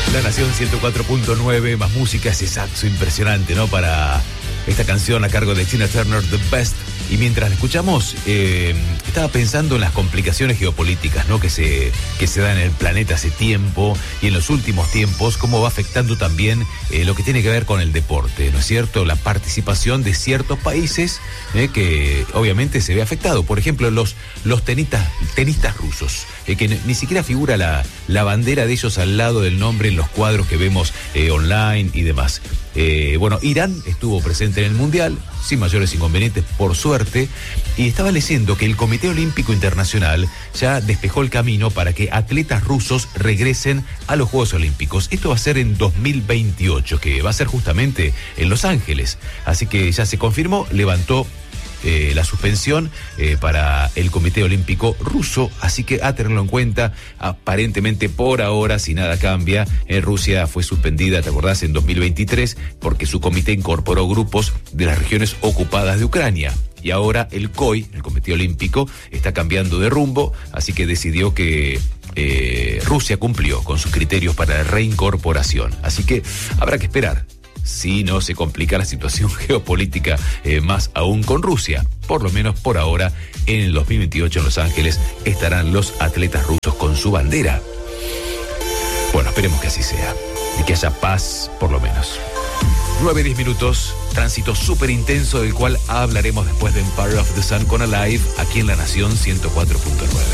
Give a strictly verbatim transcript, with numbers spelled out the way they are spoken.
La Nación ciento cuatro punto nueve, más música, ese saxo impresionante, ¿no? Para esta canción a cargo de Tina Turner, The Best. Y mientras la escuchamos, eh, estaba pensando en las complicaciones geopolíticas, ¿no? Que se, que se dan en el planeta hace tiempo y en los últimos tiempos, cómo va afectando también eh, lo que tiene que ver con el deporte, ¿no es cierto? La participación de ciertos países eh, que obviamente se ve afectado. Por ejemplo, los, los tenistas, tenistas rusos, eh, que ni siquiera figura la, la bandera de ellos al lado del nombre en los cuadros que vemos eh, online y demás. Eh, bueno, Irán estuvo presente en el Mundial, sin mayores inconvenientes, por suerte, y estaba leyendo que el Comité Olímpico Internacional ya despejó el camino para que atletas rusos regresen a los Juegos Olímpicos. Esto va a ser en dos mil veintiocho, que va a ser justamente en Los Ángeles. Así que ya se confirmó, levantó Eh, la suspensión eh, para el Comité Olímpico Ruso, así que a tenerlo en cuenta. Aparentemente por ahora, si nada cambia, eh, Rusia fue suspendida, ¿te acordás?, en dos mil veintitrés, porque su comité incorporó grupos de las regiones ocupadas de Ucrania. Y ahora el C O I, el Comité Olímpico, está cambiando de rumbo, así que decidió que eh, Rusia cumplió con sus criterios para la reincorporación. Así que habrá que esperar si no se complica la situación geopolítica eh, más aún con Rusia. Por lo menos por ahora, en el dos mil veintiocho en Los Ángeles estarán los atletas rusos con su bandera. Bueno, esperemos que así sea y que haya paz, por lo menos. nueve, diez minutos, tránsito súper intenso del cual hablaremos después de Empire of the Sun con Alive, aquí en La Nación ciento cuatro punto nueve.